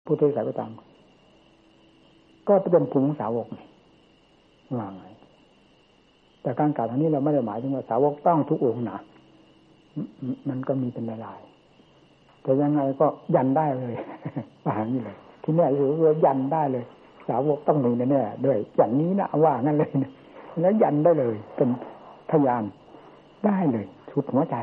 พุทธศาสนาก็ตามก็เป็นภูมิสาวกไงว่าไงแต่การกล่าวทางนี้เราไม่ได้หมายถึงว่าสาวกต้องทุกองค์นะมันก็มีเป็นหลายๆแต่ยังไงก็ยันได้เลยว่าอย่างนี้เลยที่นี่ถือว่ายันได้เลยสาวกต้องมีแน่ๆด้วยอย่างนี้นะว่างั้นเลยนะแล้วยันได้เลยเป็นพยานได้เลยสุดหัวใจ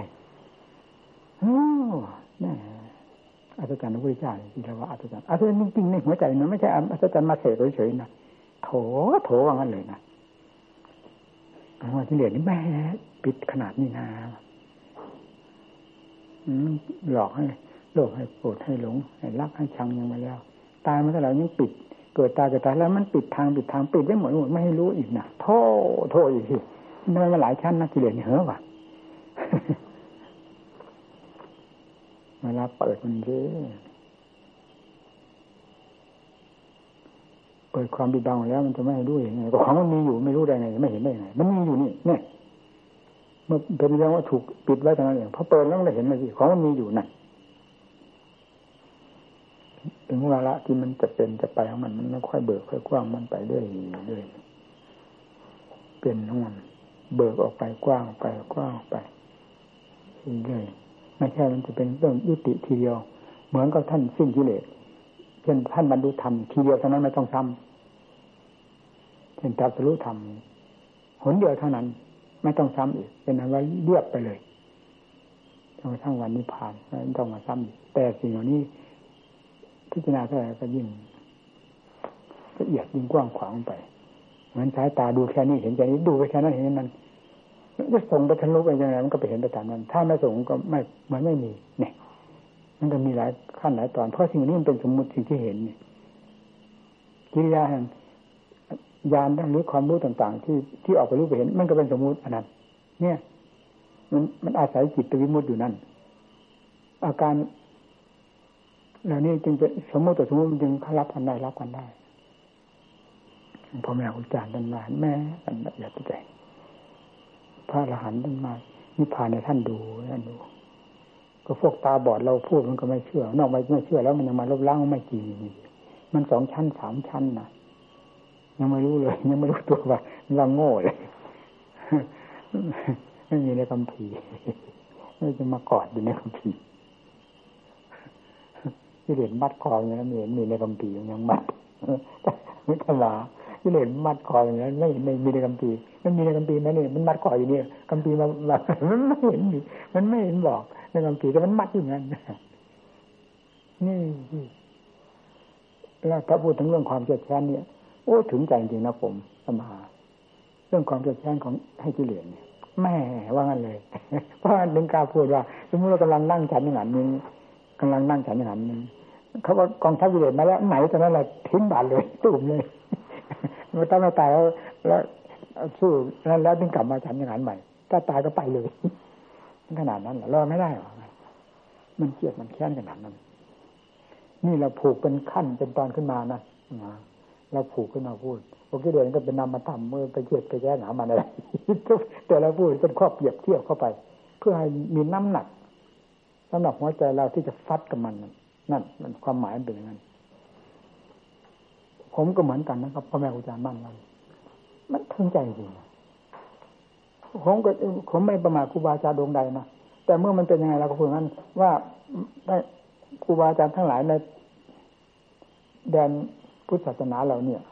นี่อัศจรรย์พระพุทธเจ้าที่เราว่าอัศจรรย์จริงๆในหัวใจนะไม่ใช่อัศจรรย์มาเสกเฉยๆนะโถว่างั้นเลยนะว่าที่เหลือนี่แม่ปิดขนาดนี้นะหลอกให้โลภให้โกรธให้หลงให้รักให้ชังยังมาแล้วตายมาแต่เรายังปิดเกิดตายแล้วมันปิดทางปิดได้หมดไม่ให้รู้อีกนะโทษอีกทีมันมาหลายชั้นนะกิเลสนี่เหรอวะเวลาเปิดมันเยอะเปิดความปิดบังแล้วมันจะไม่ให้รู้ยังไงก็ของมันมีอยู่ไม่รู้ได้ไงไม่เห็นได้ไงมันมีอยู่นี่เนี่ยเมื่อเป็นเรื่องว่าถูกปิดไว้ตรงนั้นเองพอเปิดแล้วมันเห็นเลยสิของมันมีอยู่นั่นถึงเวลาที่มันจะเป็นจะไปของมันไม่ค่อยเบิกค่อยกว้างมันไปเรื่อยเป็นของมันเบิกออกไปกว้างไปเรื่อยไม่ใช่มันจะเป็นเรื่องยุติทีเดียวเหมือนกับท่านสิ้นกิเลสเช่นท่านบรรลุธรรมทีเดียวเท่านั้นไม่ต้องซ้ำเช่นตรัสรู้ธรรมหนเดียวเท่านั้นไม่ต้องซ้ำอีกเป็นอะไรเรียบไปเลยจนกระทั่งวันนิพพานไม่ต้องมาซ้ำอีกแต่สิ่งเหล่านี้พิจารณาเท่าไหร่ก็ยิ่งละเอียดยิ่งกว้างขวางไปเหมือนสายตาดูแค่นี้เห็นแค่นี้ดูไปแค่นั้นเห็นนั้นจะส่งไปทะลุไปยังไงมันก็ไปเห็นไปตามนั้นถ้าไม่ส่งก็ไม่มันไม่มีเนี่ยมันก็มีหลายขั้นหลายตอนเพราะสิ่งนี้มันเป็นสมมุติสิ่งที่เห็นนี่กิริยาแห่งญาณหรือความรู้ต่างๆที่ออกไปรู้ไปเห็นมันก็เป็นสมมุติอันนั้นเนี่ยมันอาศัยจิตวิมุตติอยู่นั่นอาการเหล่านี้จึงเป็นสมมุติต่อสมมุติมันจึงรับกันได้พ่อแม่ครูอาจารย์ท่านมาแม่ท่านละเอียดใจพระอรหันต์ท่านมานิพพานในท่านดูก็พวกตาบอดเราพูดมันก็ไม่เชื่อนอกไม่เชื่อแล้วมันยังมาลบล้างไม่จริงมัน2 ชั้น 3 ชั้นนะยังไม่รู้เลยยังไม่รู้ตัวว่าเราโง่เลยไม่มีในคัมภีร์ไม่จะมากอดอยู่ในคัมภีร์ที่เห็นมัดคออย่างนั้นมีในคัมภีร์ยังมัดไม่ขลาที่เห็นมัดคออย่างนั้นไม่มีในคัมภีร์มันมีในคัมภีร์ไหมเนี่ยมันมัดคออยู่เนี่ยคัมภีร์มามันไม่เห็นมันไม่เห็นบอกในคัมภีร์แต่มันมัดอยู่งั้นนี่แล้วถ้าพูดถึงเรื่องความเกลียดแค้นเนี่ยโอ้ถึงใจจริงนะผมสมาเรื่องความเกลียดแค้นของให้กิเลสเนี่ยแม่ว่างั้นเลยเพราะนึงกล้าพูดว่าสมมติเรากำลังนั่งฉันอย่างนั้นกำลังนั่งฉันอย่างนั้นเขาว่ากองทัพกิเลสมาแล้วไหนตอนนั้นแหละทิ้งบาทเลยตุ่มเลยเมื่อตายแล้วสู้แล้วถึงกลับมาฉันอย่างนั้นใหม่ถ้าตายก็ไปเลยขนาดนั้นรอไม่ได้หรอมันเกลียดมันแค้นขนาดนั้นนี่เราผูกเป็นขั้นเป็นตอนขึ้นมานะเราผูกขึ้นมาพูดโอเคเดี๋ยวก็เป็นนามธรรมเมื่อไปเกลียดไปแก้หนามันอะไรแต่เราพูดเป็นข้อเปรียบเทียบเข้าไปเพื่อให้มีน้ำหนักสำหรับหัวใจเราที่จะฟัดกับมันนั่นมันความหมายเป็นอย่างนั้นผมก็เหมือนกันนะครับพ่อแม่ครูอาจารย์บ้านเรามันทึงใจจริงผมไม่ประมาทครูบาอาจารย์ดวงใดนะแต่เมื่อมันเป็นยังไงเราก็พูดงั้นว่าได้ครูบาอาจารย์ทั้งหลายในแดนพุทธศาสนาเราเนี่ย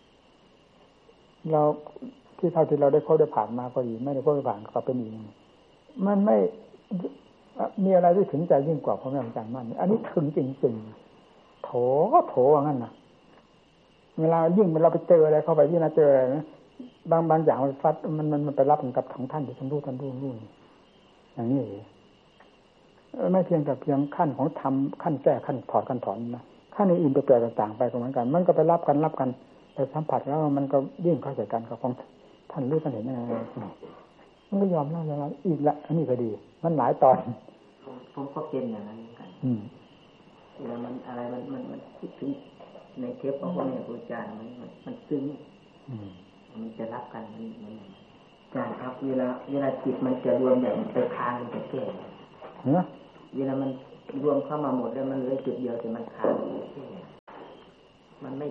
เราที่เท่าที่เราได้พบได้ผ่านมาก็ดีไม่ได้พบได้ผ่านก็เป็นอีกมันไม่มีอะไรที่ถึงใจยิ่งกว่าพ่อแม่อาจารย์มั่นอันนี้ถึงจริงๆโถว่างั้นนะเวลายิ่งเราไปเจออะไรเข้าไปที่น่าเจออะไรนะบางอย่างมันฟัดมันไปรับกับของท่านที่ท่านรู้อย่างนี้ไม่เพียงแต่เพียงขั้นของธรรมขั้นแก้ขั้นถอดขั้นถอนนะขั้นอื่นๆแปลกๆต่างๆไปก็เหมือนกันมันก็ไปรับกันไปสัมผัสแล้วมันก็ยิ่งเข้าใจกันกับของท่านรู้ท่านเห็นยังไงมันก็ยอมแล้วอีกละอันนี้ก็ดีมันหลายตอนผมก็เป็นอย่างนั้นเหมือนกันแล้วมันอะไรมันคิดถึงในเทปของพระแม่ครูอาจารย์มันซึ้งมันจะรับกันมันใช่ครับเวลาจิตมันจะรวมแบบไปค้างมันจะแก้เวลามันรวมเข้ามาหมดแล้วมันเหลือจุดเดียวแต่มันค้าง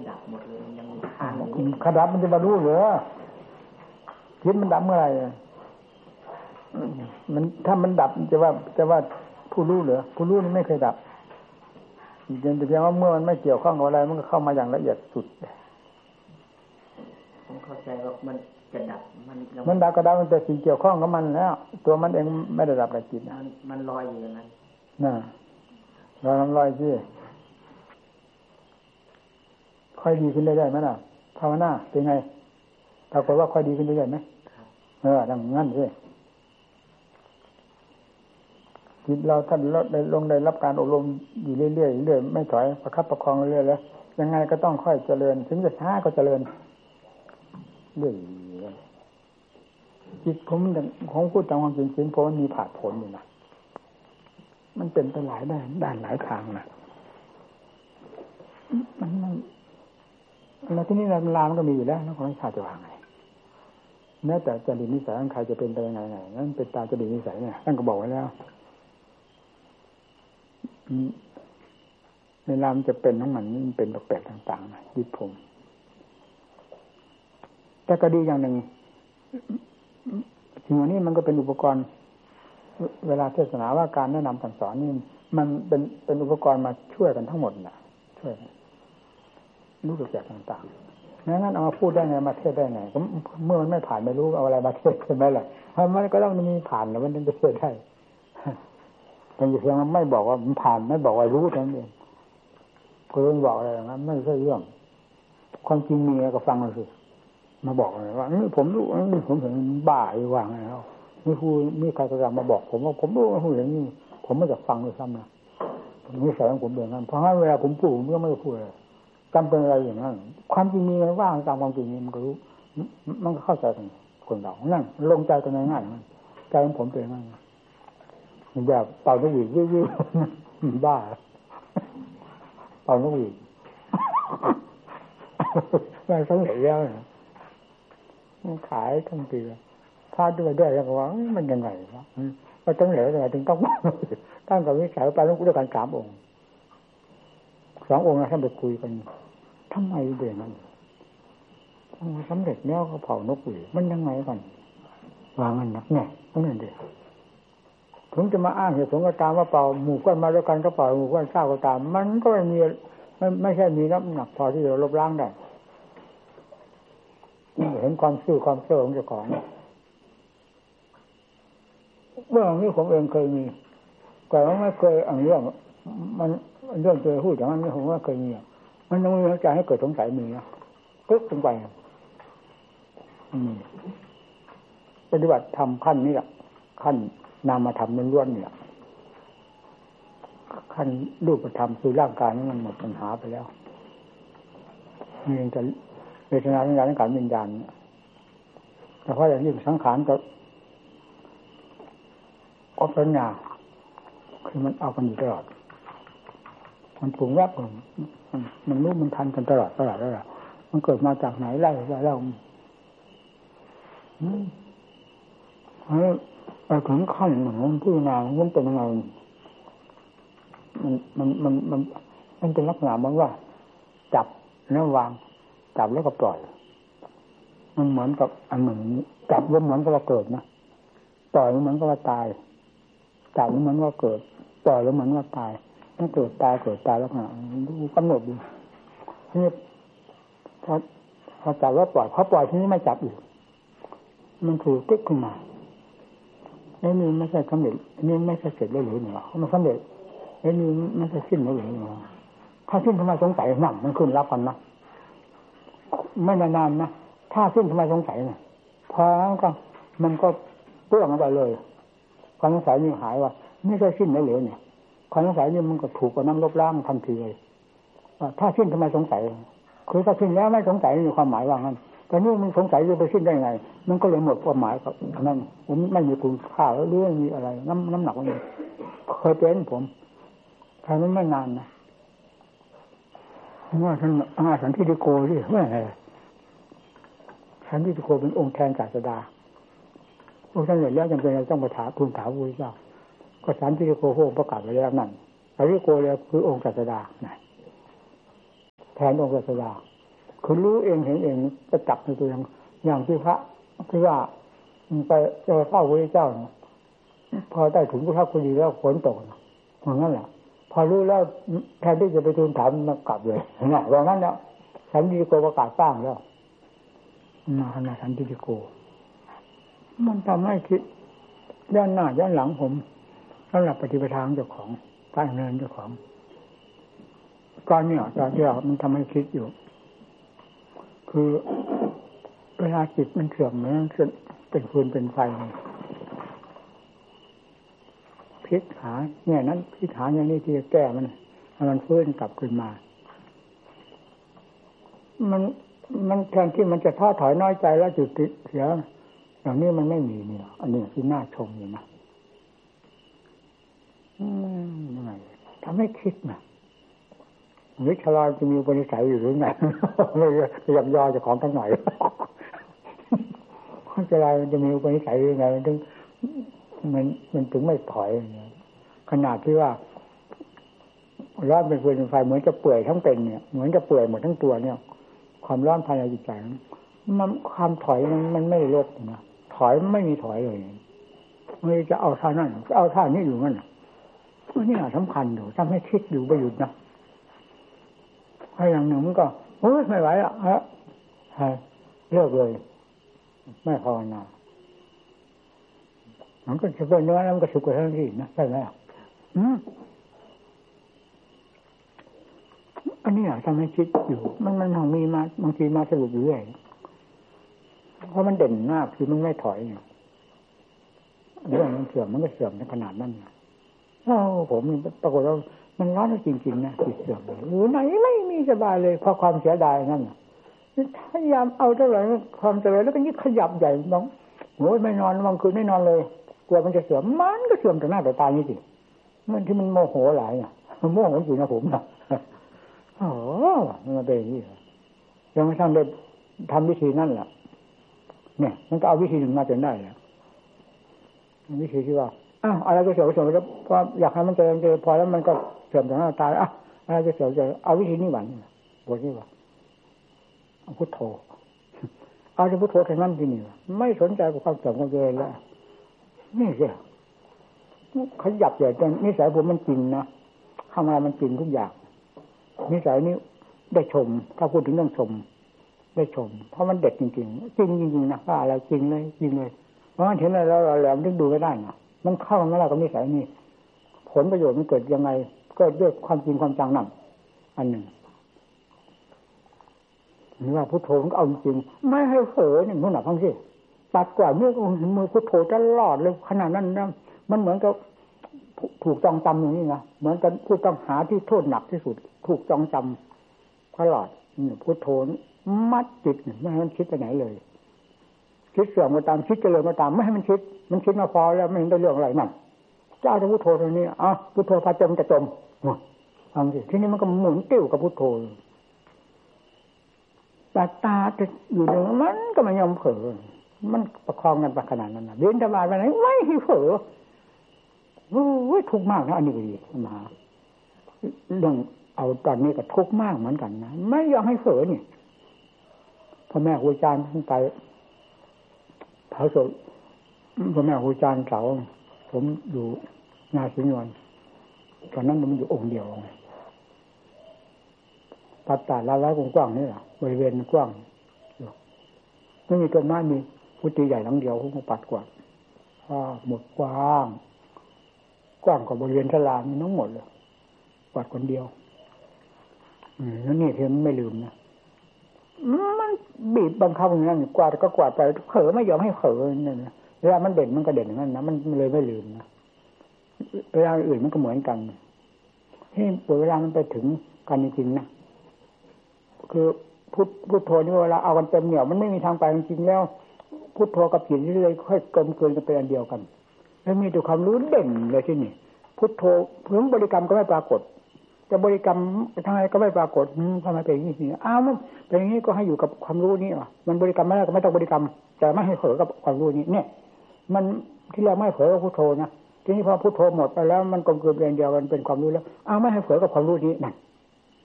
ดับหมดเลยมันยังค้างขดับมันจะมารู้เหรอจิตมันดับเมื่อไหร่มันถ้ามันดับจะว่าผู้รู้เหรอผู้รู้นี่ไม่เคยดับเพียงว่าเมื่อมันไม่เกี่ยวข้องกับอะไรมันก็เข้ามาอย่างละเอียดสุดผมเข้าใจว่ามันจะดับมันดับก็ดับมันแต่สิ่งเกี่ยวข้องกับมันแล้วตัวมันเองไม่ได้ดับอะไรจิตนะมันลอยอยู่อย่างนั้นน่ะลอยสิค่อยดีขึ้นได้ไหมล่ะภาวนาเป็นไงปรากฏว่าค่อยดีขึ้นได้ไหมดังงั้นสิจิตเราท่านได้รับการอบรมอยู่เรื่อยๆไม่ถอยประคับประคองเรื่อยๆแล้วยังไงก็ต้องค่อยเจริญถึงจะช้าก็เจริญเรื่อยจิตผมของพูดตามความจริงเพราะมันมีผาดผลอยู่นะมันเป็นไปหลายด้านหลายทางนะมันแล้วที่นี่ลามก็มีอยู่แล้วแล้วของชาติจะวางไงแม้แต่จริตนิสัยของใครจะเป็นไปยังไงนั่นเป็นตามจริตนิสัยเนี่ยท่านก็บอกไว้แล้วในลามจะเป็นของมันนี่เป็นแปลกๆต่างๆนะยึดผมแต่ก็ดีอย่างหนึ่งสิ่งนี้มันก็เป็นอุปกรณ์เวลาเทศนาว่าการแนะนำสั่งสอนนี่มันเป็นอุปกรณ์มาช่วยกันทั้งหมดนะช่วยรู้สึกแปลกต่างๆงั้นเอามาพูดได้ไงมาเทศได้ไงเมื่อมันไม่ผ่านไม่รู้เอาอะไรมาเทศใช่ไหมล่ะเพราะมันก็ต้องมีผ่านแล้วมันถึงจะเทศได้แต่อยู่เพียงไม่บอกว่ามันผ่านไม่บอกว่ารู้เท่านั้นเองคนบอกอะไรอย่างนั้นไม่ใช่เรื่องความจริงมีก็ฟังเลยสิมาบอกเลยว่านี่ผมรู้นี่ผมเห็นบ้าอยู่ว่างแล้วนี่ครูมีใครก็มาบอกผมว่าผมรู้ว่าผมอย่างนี้ผมไม่อยากฟังเลยซ้ำนะนี่สอนผมอย่างนั้นเพราะงั้นเวลาผมพูดผมก็ไม่พูดเลยจำเป็นอะไรอย่างนั้นความจริงมีว่างตามความจริงมันก็รู้มันก็เข้าใจกันคนเรานั่นลงใจกันง่ายๆใจของผมเป็นง่ายแบบเป่านกหวีดยืดๆบ้าเป่านกหวีดไม่สำเร็จแล้วขายทั้งปีพลาดด้วยแล้วก็ว่ามันยังไงวะก็ต้องเหลือยังไงถึงต้องตั้งกับวิสัยไปต้องด้วยกัน3 องค์ 2 องค์นะท่านไปคุยกันทำไมเด่นนั้นสำเร็จแล้วก็เผานกหวีดมันยังไงกันวางเงินนักเนี่ยต้องเงินเดียวถึงจะมาอ้างเหตุผลก็ตามว่าเป่าหมู่ก้อนมาด้วยกันก็เป่าหมู่ก้อนเศร้าก็ตามมันก็ไม่ใช่มีน้ำหนักพอที่จะลบล้างได้เห็นความซื่อความเสื่อของเจ้าของเรื่องนี้ผมเองเคยมีแต่ว่าไม่เคยอ่านเรื่องมันเรื่องเคยพูดอย่างนั้นผมว่าเคยมีมันต้องมีใจให้เกิดสงสัยมีนะปึ๊บลงไปปฏิบัติธรรมขั้นนี้แหละขั้นนามธรรมล้วนๆเนี่ยขั้นรูปธรรมคือร่างกายนั้นมันหมดปัญหาไปแล้วมีแต่เวทนาสัญญาสังขารวิญญาณแต่เพราะอย่างนี้สังขารก็ปัญญาคือมันเอากันอยู่ตลอดมันปรุงแวบมันรู้มันทันกันตลอดมันเกิดมาจากไหนไล่เราถึงขั้นหนึ่งมันพิจารณามันเป็นยังไงมันเป็นลักษณะเหมือนว่าจับแล้ววางจับแล้วก็ปล่อยมันเหมือนกับอันหนึ่งจับแล้วเหมือนกับว่าเกิดนะปล่อยเหมือนกับว่าตายจับแล้วเหมือนว่าเกิดปล่อยแล้วเหมือนว่าตายมันเกิดตายแล้วนะดูกำหนดดูนี่พอจับแล้วปล่อยพอปล่อยทีนี้ไม่จับอีกมันถูกตึ๊กขึ้นมานี่ไม่ใช่สำเร็จนี่ไม่ใช่เสร็จแล้วหรือเปล่ามันสำเร็จนี่ไม่ใช่สิ้นแล้วหรือเปล่าถ้าสิ้นทำไมสงสัยนั่นมันขึ้นรับกันนะไม่นานๆนะถ้าสิ้นทำไมสงสัยเนี่ยพอก็มันก็เปลื้องไปเลยความสงสัยนี่หายว่าไม่ใช่สิ้นแล้วหรือเนี่ยความสงสัยนี่มันก็ถูกกับน้ำลบล้างทันทีเลยถ้าสิ้นทำไมสงสัยคือถ้าสิ้นแล้วไม่สงสัยมีความหมายว่างั้นแต่นี่มันสงสัยจะไปสิ้นได้ไงมันก็เลยหมดความหมายกับนั่นผมไม่มีคุณค่าแล้วเรื่องมีอะไรน้ำหนักมันเคยเป็นผมครั้งนั้นไม่นานนะว่าท่านสันติโกที่ว่าไงสันติโกเป็นองค์แทนศาสดาพวกท่านเห็นแล้วจำเป็นต้องไปถามทูลถามพระพุทธเจ้าก็สันติโกโหประกาศไว้แล้วนั่นสันติโกเลยคือองค์ศาสดาแทนองค์ศาสดาคือรู้เองเห็นเองจะจับในตัวอย่างที่พระที่ว่าไปเจอเฝ้าพระเจ้าพอได้ถึงพระกุฎีแล้วฝนตกอย่างนั้นแหละพอรู้แล้วแทนที่จะไปทูลถามมากลับเลยนะอย่างนั้นแล้วสันติโกประกาศตั้งแล้วมาขนาดสันติโกมันทำให้คิดย้อนหน้าย้อนหลังผมสำหรับปฏิปทาเจ้าของการเงินเจ้าของก้อนเนี่ยตอนที่เรามันทำให้คิดอยู่คือเวลาจิตมันเสื่อมมันเป็นฟืนเป็นไฟพลิกหาเนี่ยนั้นพลิกหาอย่างนี้ที่จะแก้มันฟื้นกลับขึ้นมามันแทนที่มันจะท้อถอยน้อยใจแล้วจุดติเสียอย่างนี้มันไม่มีเนี่ยอันนี้คือน่าชมอยู่นะยังไงทำให้คิดนะวิชาลาจะมีอุปนิสัยอยู่หรือไงไม่ยับย่อเจ้าของทั้งหน่อยวิชาลาจะมีอุปนิสัยยังไงมันถึงไม่ถอยขนาดที่ว่าร้อนเป็นฟืนเป็นไฟเหมือนจะเปื่อยทั้งเป็นเนี่ยเหมือนจะเปื่อยหมดทั้งตัวเนี่ยความร้อนภายในจิตใจมันความถอยมันไม่ลดนะถอยไม่มีถอยเลยไม่จะเอาท่านั่นเอาท่านี้อยู่นั่นนี่สำคัญอยู่ทำให้คิดอยู่ไม่หยุดนะถ้าอย่างหนึ่งมันก็ไม่ไหวอ่ะฮะเลิกเลยไม่ภาวนามันก็จะเป็นเนื้อแล้วมันก็สุกกว่าทั้งที่นะใช่ไหมอันนี้ทำให้คิดอยู่มันมีมาบางทีมาสรุปอยู่เรื่อยเพราะมันเด่นมากคือมันไม่ถอยเรื่องมันเสื่อมมันก็เสื่อมในขนาดนั้นผมปรากฏว่ามันร้อนจริงๆนะจิตเสื่อมหรือไหนไม่มีสบายเลยเพราะความเสียดายนั่นพยายามเอาเท่าไหร่ความเจริญแล้วก็ยิ่งขยับใหญ่น้องโอ้ยไม่นอนบางคืนไม่นอนเลยกลัวมันจะเสื่อมมันก็เสื่อมต่อหน้าต่อตานี่สิมันที่มันโมโหหลายโมโหจริงนะผมนะมันเป็นอย่างนี้ยังไม่ทันได้ทำวิธีนั่นแหละเนี่ยมันก็เอาวิธีหนึ่งมาจนได้แล้ววิธีที่ว่าอะไรก็เสื่อมแล้วเพราะอยากให้มันเจริญพอแล้วมันก็เสื่อมต่อหน้าตาอะไรก็เสื่อมเอาวิธีนี้หวันบทนี้ว่าพุทโธเอาแต่พุทโธแค่นั้นทีนี้ไม่สนใจกับความเสื่อมความเจริญแล้วนี่สิขยับใหญ่จนนิสัยผมมันจริงนะทำอะไรมันจริงทุกอย่างนิสัยนี้ได้ชมถ้าพูดถึงเรื่องชมได้ชมเพราะมันเด็ดจริงๆจริงนะว่าอะไรจริงเลยจริงเลยเพราะมันเห็นอะไรเราแหลมถึงดูไม่ได้นะมันเข้ามาแล้วกับนิสัยนี้ผลประโยชน์มันเกิดยังไงก็ด้วยความจริงความจังนั่นอันหนึ่งนี่ว่าพุทโธมันเอาจริงไม่ให้เผลอนี่มันหนักทั้งสิ้นปัดกว่ามือพุทโธตลอดเลยขนาดนั้นนะมันเหมือนกับถูกจองจำอย่างนี้นะเหมือนกันผู้ต้องหาที่โทษหนักที่สุดถูกจองจำตลอดพุทโธมัดจิตไม่ให้มันคิดไปไหนเลยคิดเสื่อมก็ตามคิดเจริญก็ตามไม่ให้มันคิดมาพอแล้วไม่เห็นได้เรื่องอะไรนั่นเจ้าจะพุทโธตรงนี้พุทโธพาจมจะจมฟังสิที่นี้มันก็หมุนติ้วกับพุทโธตาจะอยู่ตรงนั้นมันก็ไม่ยอมเผลอมันประคองกันไปขนาดนั้นนะเดินธรรมะไปไหนไม่ให้เผลอทุกข์มากนะอันนี้ก็ดีมาเรื่องเอาตอนนี้ก็ทุกข์มากเหมือนกันนะไม่ยอมให้เผลอนี่พ่อแม่ครูอาจารย์ท่านไปเผาศพพ่อแม่ครูอาจารย์เสาผมอยู่นาสิงห์วันตอนนั้นมันอยู่องค์เดียวปัดตาลาไว้กว้างๆนี่แหละบริเวณกว้างไม่มีต้นไม้มีกุฏิใหญ่หลังเดียวเขาปัดกว่าหมดกว้างกว้างกว่าบริเวณศาลามีทั้งหมดเลยปัดคนเดียวนั่นนี่เธอไม่ลืมนะมันบีบบังคับอย่างนั้นกวาดก็กวาดไปเผลอไม่ยอมให้เผลอนั่นนะเวลามันเด่นมันก็เด่นอย่างนั้นนะมันเลยไม่ลืมนะเวลาอื่นมันก็เหมือนกันที่เวลามันไปถึงกันจริงๆนะคือพุทโธนี่เวลาเอากันเต็มเหนี่ยวมันไม่มีทางไปจริงๆแล้วพุทโธกับจิตนี่เลยค่อยกลมเกลืนกันเป็นอันเดียวกันแล้วมีตัวความรู้เด่นเลยที่นี่พุทโธเพิ่งบริกรรมก็ไม่ปรากฏจะบริกรรมทางไหนก็ไม่ปรากฏทำไมเป็นอย่างนี้มันเป็นอย่างนี้ก็ให้อยู่กับความรู้นี่มันบริกรรมไม่ได้ก็ไม่ต้องบริกรรมแต่ไม่ให้เผลอกับความรู้นี้เนี่ยมันที่เราไม่เผลอกับพุทโธนะทีนี้พอพุทโธหมดไปแล้วมันกลมเกลืนเป็นเดียวกันเป็นความรู้แล้วไม่ให้เผลอกับความรู้นี้นั่น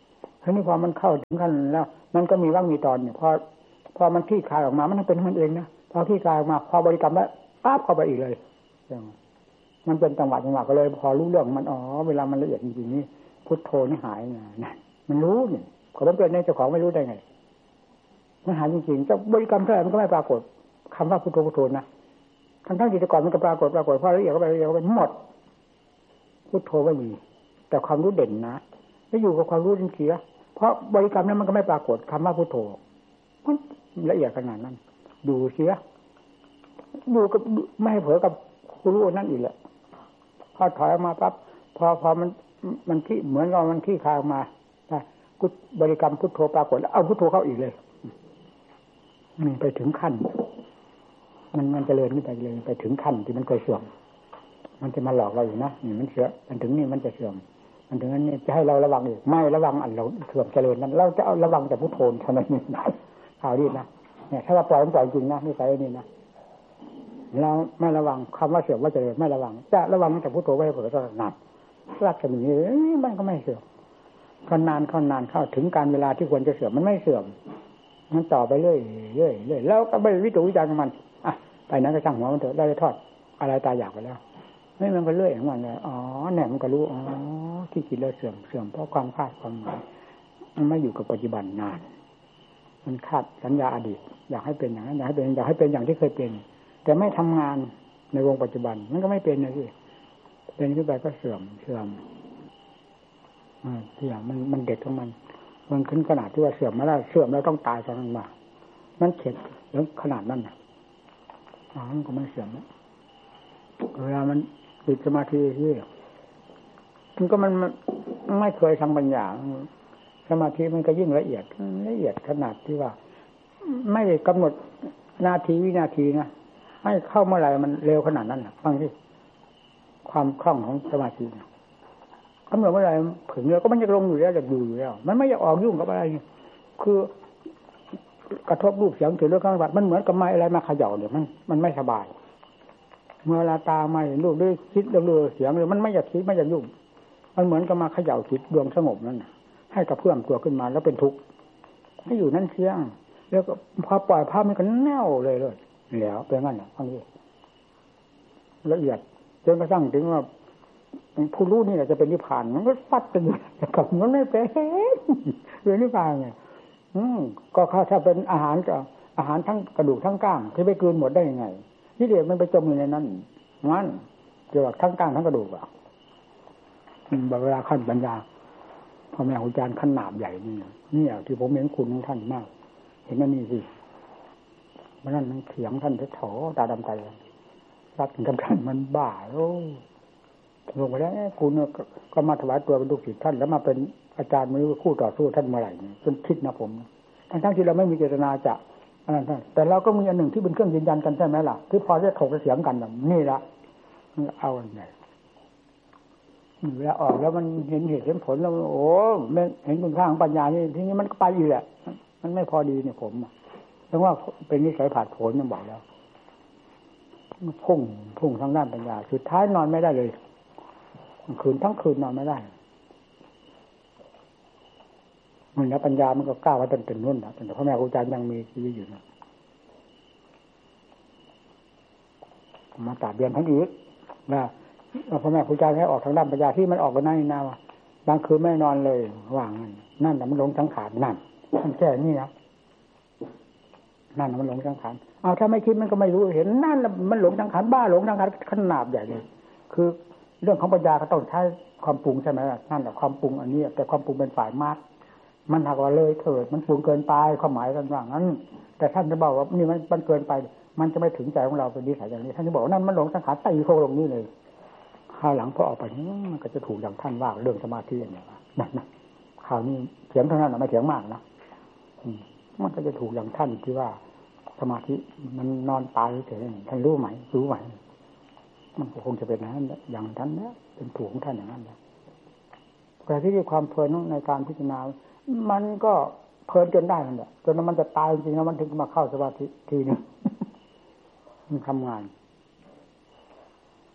ทีนี้พอมันเข้าถึงขั้นแล้ว มันก็มีว่างมีตอนเนี่ยพอมันคลี่คลายออกมามันเป็นมันเองนะพอคลี่คลายออกมาพอบริกรรมแล้วปั๊บเข้าไปอีกเลยมันเป็นจังหวะก็เลย พอรู้เรื่องมันเวลามันละเอียดจริงๆนี่พุทโธนี่หายนะมันรู้นี่ขอรับเป็นในเจ้าของไม่รู้ได้ไงมันหายจริงๆจะบริกรรมเท่าไหร่มันก็ไม่ปรากฏคำว่าพุทโธพุทโธนะทั้งที่แต่ก่อนมันก็ปรากฏพอละเอียดก็ไปละเอียดก็ไปหมดพุทโธไม่มีแต่ความรู้เด่นนะไม่อยู่กับความรู้จริงๆเพราะบริกรรมนั้นมันก็ไม่ปรากฏคำว่าพุทโธมันละเอียดขนาดนั้นดูเสียดูกับไม่ให้เผลอกับผู้รู้นั่นอีกแหละพอถอยออกมาปั๊บพอมันที่เหมือนกับมันที่คลายออกมาพุทบริกรรมพุทโธปรากฏแล้วเอาพุทโธเข้าอีกเลยไปถึงขั้นมันเจริญขึ้นไปเลยไปถึงขั้นที่มันเคยเสื่อมมันจะมาหลอกเราอยู่นะนี่มันเสื่อมมันถึงนี่มันจะเสื่อมมันถึงนั้นนี่จะให้เราระวังอีกไม่ระวังอันเราเสื่อมเจริญนั้นเราจะเอาระวังแต่พุทโธเท่านั้นนะข่าวดีนะเนี่ยถ้าเราปล่อยมันปล่อยจริงนะนี่ใส่นี่นะเราไม่ระวังคำว่าเสื่อมว่าเจริญไม่ระวังจะระวังแต่พุทโธไว้เผื่อตลอดนัดรักกันอย่างนี้มันก็ไม่เสื่อมก็นานเข้าถึงการเวลาที่ควรจะเสื่อมมันไม่เสื่อมมันต่อไปเรื่อยแล้วก็ไม่วิจารณ์วิจารณ์มันไปนั้นก็ช่างหัวมันเถอะได้ทอดอะไรตายอยากไปแล้วไม่มันก็เรื่อยของมันเลยเนี่ยมันก็รู้ที่กินแล้วเสื่อมเพราะความคาดความหมายมันไม่อยู่กับปัจจุบันนานมันคาดสัญญาอดีตอยากให้เป็นอย่างนั้นอยากให้เป็นอย่างที่เคยเป็นแต่ไม่ทำงานในวงปัจจุบันมันก็ไม่เป็นเลยที่เป็นขึ้นไปก็เสื่อมที่อย่างมันเด็ดของมันขึ้นขนาดที่ว่าเสื่อมมาแล้วเสื่อมแล้วต้องตายตอนนั้นมามันเข็ดแล้วขนาดนั้นมันก็ไม่เสื่อมเวลามันติดสมาธิที่มันก็มันไม่เคยทำปัญญาสมาธิมันก็ยิ่งละเอียดขนาดที่ว่าไม่ได้กำหนดนาทีวินาทีนะให้เข้าเมื่อไหร่มันเร็วขนาดนั้นฟังที่ความคล่องของสมาธิกำหนดเมื่อไหร่ถึงแล้วก็มันจะลงอยู่แล้วจะอยู่แล้วมันไม่อยากออกยุ่งกับอะไรคือกระทบรูปเสียงถึงเรื่องการปฏิบัติมันเหมือนกับไม้อะไรมาเขย่าเนี่ยมันไม่สบายเมื่อเวลาตาไม่รูปด้วยคิดเรื่องเสียงเลยมันไม่อยากคิดไม่อยากยุ่งมันเหมือนกับมาเขย่าจิตดวงสงบนั่นให้กระเพื่อมตัวขึ้นมาแล้วเป็นทุกข์ให้อยู่นั่นเชียงแล้วก็พอปล่อยภาพมันก็แน่วเลยแล้วเป็นงั้นฟังดิละเอียดจนกระทั่งถึงว่าผู้รู้นี่แหละจะเป็นนิพพานมันก็ฟัดกันอยู่กับมันไม่เป็นเรื่องนิพพานไงก็ถ้าเป็นอาหารทั้งกระดูกทั้งก้างที่ไปกลืนหมดได้ยังไงที่เดียวมันไปจมอยู่ในนั้นงั้นเกี่ยวกับทั้งก้างทั้งกระดูกเวลาขั้นปัญญาพ่อแม่ครูอาจารย์ขั้นหนาบใหญ่นี่ที่ผมเห็นคุณของท่านมากเห็นนั่นนี่สิมันนั่นมันเถียงท่านโถตาดำใจรักถึงกับท่านมันบ้าลงไปแล้วคุณก็มาถวายตัวเป็นลูกศิษย์ท่านแล้วมาเป็นอาจารย์มือคู่ต่อสู้ท่านเมื่อไหร่จนคิดนะผมทั้งที่เราไม่มีเจตนาจะแต่เราก็มีอันหนึ่งที่เป็นเครื่องยืนยันกันใช่ไหมล่ะที่พอจะถกเถียงกันแบบนี่ละเอาไงเวลาออกแล้วมันเห็นเหตุเห็นผลแล้วโอ้เห็นคุณค่าของปัญญานี่ทีนี้มันก็ไปอยู่แหละมันไม่พอดีเนี่ยผมเพราะว่าเป็นนิสัยผาดโผนมันบอกแล้วพุ่งทางด้านปัญญาสุดท้ายนอนไม่ได้เลยคืนทั้งคืนนอนไม่ได้มันแล้วปัญญามันก็ก้าวไปจนเป็นนู่นนะแต่พ่อแม่ครูอาจารย์ยังมีชีวิตอยู่นะมาตัดเรียนทั้งอีกนะพ่อแม่ครูอาจารย์ให้ออกทางด้านปัญญาที่มันออกกันนั่นนะว่าบางคืนไม่นอนเลยว่างนั่นแต่มันหลงสังขารนั่นมันแค่นี้นะนั่นมันหลงสังขารเอาถ้าไม่คิดมันก็ไม่รู้เห็นนั่นมันหลงสังขารบ้าหลงสังขารขนาดใหญ่เลยคือเรื่องของปัญญาก็ต้องใช้ความปรุงใช่ไหมนั่นแหละความปรุงอันนี้แต่ความปรุงเป็นฝ่ายมากมันหากว่าเลยเถิดมันปรุงเกินไปความหมายกันว่างั้นแต่ท่านจะบอกว่านี่มันเกินไปมันจะไม่ถึงใจของเราเป็นนิสัยอย่างนี้ท่านจะบอกว่านั่นมันหลงสังขารตีโคลงนี่เลยข้าวหลังพอออกไปมันก็จะถูกอย่างท่านว่าเรื่องสมาธิเนี่ยนั่นนะข่าวนี้เถียงเท่านั้นไม่เถียงมากนะมันก็จะถูกอย่างท่านที่ว่าสมาธิมันนอนตายเฉยท่านรู้ไหมมันคงจะเป็นอย่างท่านนะเป็นถูกของท่านอย่างนั้นนะแต่ที่ความเพลินในการพิจารณามันก็เพลินจนได้นั่นแหละจนมันจะตายจริงๆแล้วมันถึงมาเข้าสมาธิทีนึงมันทำงาน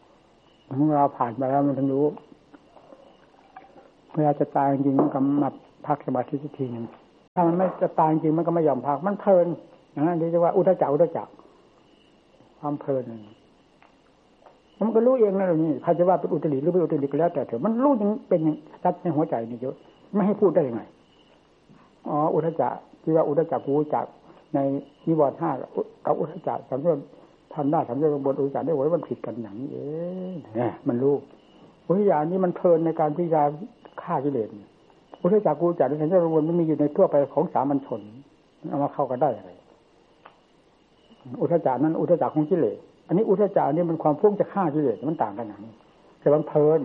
เมื่อเราผ่านไปแล้วมันถึงรู้เวลาจะตายจริงๆมันก็พักสมาธิทีนึงถ้ามันไม่จะตายจริงมันก็ไม่ยอมพักมันเพลินอย่างนั้นเรียกว่าอุทจักความเพลินมันก็รู้เองนะนี่ใครจะว่าเป็นอุตริหรือไม่อุตริก็แล้วแต่เถอะมันรู้ยังเป็นชัดในหัวใจนี่เยอะไม่ให้พูดได้ยังไงอ๋ออุทจักที่ว่าอุทจักกูจักในนิวรณ์5กับอุทจักสังโยชน์ทันได้สังโยชน์บนอุทจักได้ไว้มันผิดกันอย่างนี้เองเนี่ยมันรู้อุทจักนี้มันเพลินในการพิจารณาฆ่ากิเลสอุทจักกูจักในสังโยชน์บนมันมีอยู่ในทั่วไปของสามัญชนเอามาเข้ากันได้อะไรอุทจักนั้นอุทจักของกิเลสอันนี้อุทจักนี่มันความพุ่งจะฆ่ากิเลสมันต่างกันอย่างนี้แต่มันเพลิน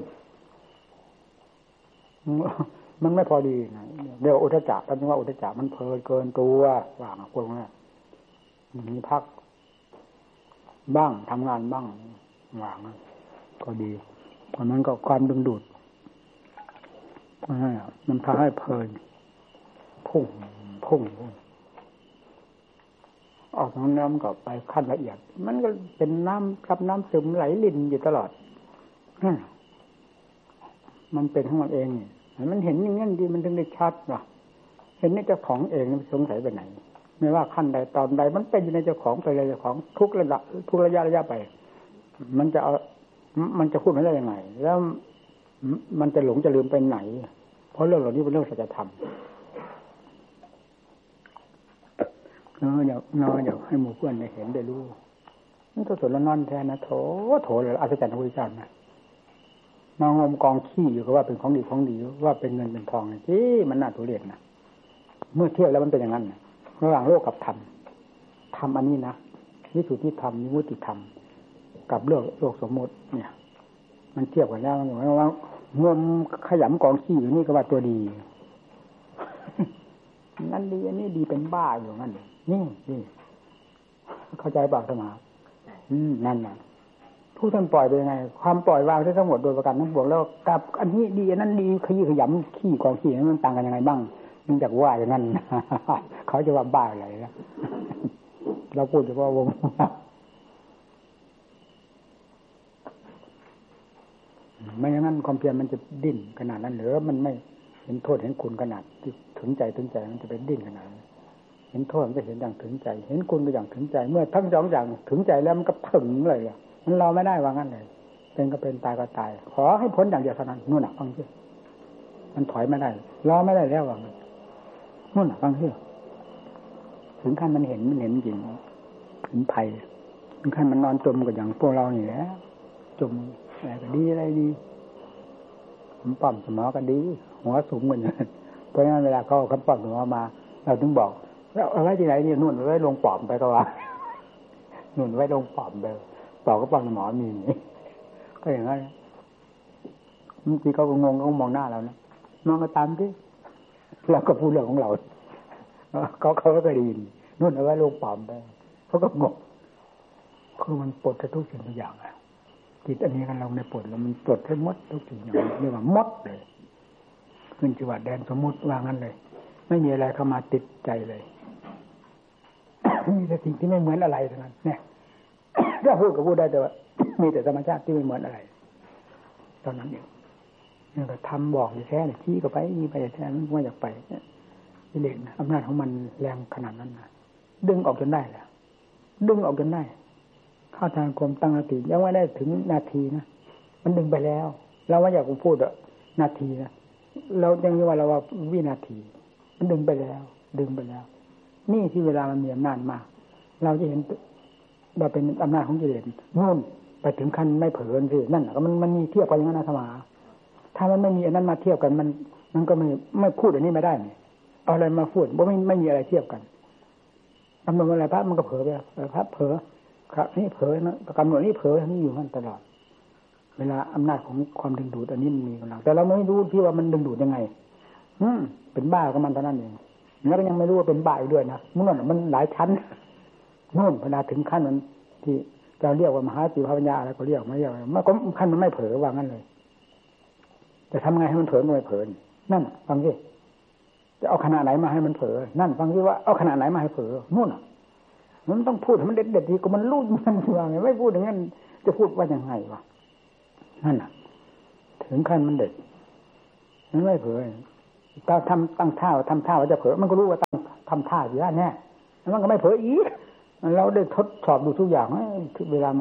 มันไม่พอดีนะเรียกว่าอุทจักท่านว่าอุทจักมันเพลินเกินตัวว่างพวกนี้มีพักบ้างทำงานบ้างว่างก็ดีเพราะนั้นก็ความดึงดูดมันพาให้เพลินพุ่งออกน้ำก็ไปขั้นละเอียดมันก็เป็นน้ำครับน้ำซึมไหลลิ่นอยู่ตลอดมันเป็นของมันเองมันเห็นอย่างนั้นดีมันถึงได้ชัดว่ะเห็นในเจ้าของเองสงสัยไปไหนไม่ว่าขั้นใดตอนใดมันเป็นอยู่ในเจ้าของไปเลยเจ้าของทุกระยะไปมันจะพูดไม่ได้ยังไงแล้วมันจะหลงจะลืมไปไหนเพราะเรื่องเหล่านี้เป็นเรื่องสัจธรรมอยากให้หมู่เพื่อนได้เห็นได้รู้มันตัวส่วนละนอนแทนนะโถเลยอัศจรรย์พระพุทธเจ้านะมางมกองขี้อยู่ก็ว่าเป็นของดีว่าเป็นเงินเป็นทองที่มันน่าทุเรศนะเมื่อเทียบแล้วมันเป็นอย่างนั้นระหว่างโลกกับธรรมอันนี้นะวิสุทธิธรรมวิมุตติธรรมกับเรื่องโลกสมมติเนี่ยมันเทียบกันแล้วมันบอกว่างมขยำกองขี้อยู่นี่ก็ว่าตัวดีนั่นดีอันนี้ดีเป็นบ้าอยู่งั้นนี่เข้าใจป่ะสมานั่นน่ะผู้ท่านปล่อยไปยังไงความปล่อยวางทั้งหมดโดยประการทั้งปวงแล้วกับอันนี้ดีอันนั้นดีขยำขี้กองขี้มันต่างกันยังไงบ้างนึกจากว่าอย่างนั้นเขาจะว่าบ้าอะไรนะเราพูดเฉพาะวงไม่อย่างนั้นความเพียรมันจะดิ้นขนาดนั้นหรือมันไม่เห็นโทษเห็นคุณขนาดที่ถึงใจมันจะเป็นดิ้นขนาดนั้นเห็นโทษมันจะเห็นอย่างถึงใจเห็นคุณก็อย่างถึงใจเมื่อทั้งสองอย่างถึงใจแล้วมันก็ถึงเลยมันรอไม่ได้ว่างั้นเลยเป็นก็เป็นตายก็ตายขอให้พ้นอย่างเดียวเท่านั้นนู่นน่ะฟังซิมันถอยไม่ได้รอไม่ได้แล้วว่านู่นน่ะฟังซิถึงขั้นมันเห็นจริงถึงภัยถึงขั้นมันนอนจมกับอย่างพวกเรานี่แหละจมอะไรก็ดีผมปั้มสมอก็ดีหัวสูงเหมือนกันเพราะงั้นเวลาเขาปั้มสมอมาเราถึงบอกแล้วเอาไว้ที่ไหนเนี่ยนู่นไว้ลงปอมไปก็ว่านู่นไว้ลงปอมไปปอกก็ปั้มสมอมีก็อย่างนั้นบางทีเขาก็งงเขามองหน้าเรานะมองก็ตามที่เราก็พูดเรื่องของเราเขาก็ได้ยินนู่นเอาไว้ลงปอมไปเขาก็งงคือมันปลดทุกสิ่งทุกอย่างอะจิตอันนี้กันเราในปลดแล้วมันปลดให้หมดทุกสิ่งอย่างเรียกว่าหมดเลยขึ้นจังหวัดแดนสมมุติว่างั้นเลยไม่มีอะไรเข้ามาติดใจเลยมีแต่สิ่งที่ไม่เหมือนอะไรเท่านั้นเนี่ยถ้าพูดก็พูดได้แต่ว่ามีแต่ธรรมชาติที่ไม่เหมือนอะไรตอนนั้นเองนี่ก็ทำบอกอยู่แท้เนี่ยชี้ก็ไปนี่ไปแท้มันว่าอยากไปกิเลสอำนาจของมันแรงขนาดนั้นนะดึงออกจนได้แหละดึงออกจนได้เข้าทางความตั้งสติยังไม่ได้ถึงนาทีนะมันดึงไปแล้วเราว่าอยากพูดนาทีนะเรายังว่าเราว่าวินาทีมันดึงไปแล้วนี่ที่เวลามันมีอำนาจมากเราจะเห็นว่าเป็นอำนาจของกิเลสนู่นไปถึงขั้นไม่เผลอสินั่นก็มันมีเทียบกันอย่างนั้นนะธรรมะถ้ามันไม่มีอันนั้นมาเทียบกันมันก็ไม่พูดอันนี้ไม่ได้เนี่ยเอาอะไรมาพูดเพราะไม่มีอะไรเทียบกันกำหนดอะไรพระมันก็เผลอไปพระเผลอครับนี่เผลอนะกำหนดนี่เผลอนี่อยู่นั่นตลอดเวลาอำนาจของความดึงดูดอันนี้มันมีกำลังแต่เราไม่รู้ที่ว่ามันดึงดูดยังไงเป็นบ้ากับมันเท่านั้นเองแล้วก็ยังไม่รู้ว่าเป็นบ้าอีกด้วยนะมันหลายชั้นนู่นพนาถึงขั้นมันที่จะเรียกว่ามหาจิตปัญญาอะไรก็เรียกไม่เรียกมันก็ขั้นมันไม่เผลอว่างั้นเลยแต่ทำไงให้มันเผลอก็ไม่เผลอนั่นฟังสิจะเอาขนาดไหนมาให้มันเผลอนั่นฟังสิว่าเอาขนาดไหนมาให้เผลอนู่นมันต้องพูดให้มันเด็ดๆทีก็มันรู้มันว่าไงไม่พูดอย่างนั้นจะพูดว่ายังไงวะนั่นน่ะถึงขั้นมันเด็ดมันไม่เผลอถ้าตั้งท่าว่าจะเผลอมันก็รู้ว่าทำท่าอยู่แล้วแน่แล้วมันก็ไม่เผลออีกเราได้ทดสอบดูทุกอย่างเวลา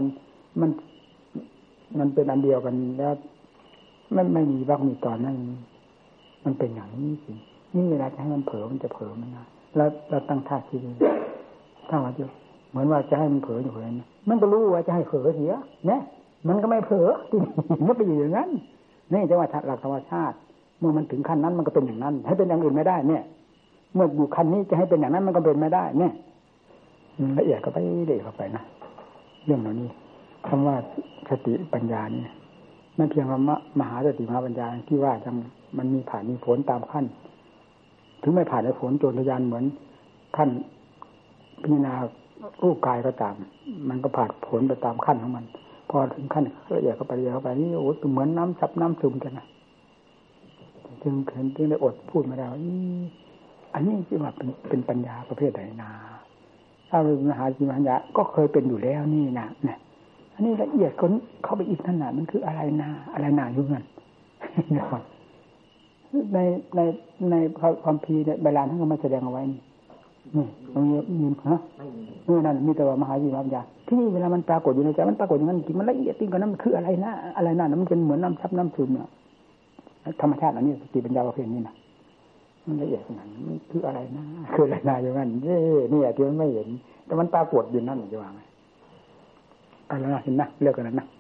มันเป็นอันเดียวกันแล้วไม่มีบ้างมีตอนนั้นมันเป็นอย่างนี้จริงนี่เวลาจะให้มันเผลอมันจะเผลอมันนะแล้วเราตั้งท่าทีดีถ้าว่าจะเหมือนว่าจะให้มันเผลออยู่เลยมันก็รู้ว่าจะให้เผลอเสียเนี่ยมันก็ไม่เผลอที่มันไปอยู่อย่างนั้นนี่จังหวะหลักธรรมชาติเมื่อมันถึงขั้นนั้นมันก็เป็นอย่างนั้นให้เป็นอย่างอื่นไม่ได้เนี่ยเมื่ออยู่ขั้นนี้จะให้เป็นอย่างนั้นมันก็เป็นไม่ได้เนี่ยละเอียดก็ไปเด็กเข้าไปนะเรื่องเหล่านี้คำว่าสติปัญญานี่ไม่เพียงว่ามหาสติมหาปัญญาที่ว่าจังมันมีผ่านมีผลตามขั้นถึงไม่ผ่านในผลโจรทยานเหมือนขั้นพิจารณารูปกายก็ตามมันก็ผ่านผลไปตามขั้นของมันพอถึงขั้นละเอียดเข้าไปนี่โอ้เหมือนน้ำซับน้ำซึมกันนะจึงได้อดพูดมาแล้วอันนี้ที่ว่าเป็นปัญญาประเภทไหนนาถ้าเป็นมหาปัญญาก็เคยเป็นอยู่แล้วนี่นะเนี่ยอันนี้ละเอียดก็เข้าไปอีกนั่นน่ะมันคืออะไรนาอยู่นั่นในความพีในใบลานท่านก็มาแสดงเอาไว้นี่ตรงนี้มีฮะนั่นมีแต่ว่ามหาปัญญาที่นี่เวลามันปรากฏอยู่ในใจมันปรากฏอย่างนั้นจริงมันละเอียดจริงกว่านั้นมันคืออะไรนะมันเป็นเหมือนน้ำซับน้ำซึมเนี่ยธรรมชาติอันนี้สติปัญญาประเภทนี้นะมันละเอียดขนาดนั้นมันคืออะไรคืออะไรอย่างนั้นนี่ที่มันไม่เห็นแต่มันปรากฏอยู่นั่นจะว่าไงอะไรนะเห็นนะเลิกกันแล้วนะ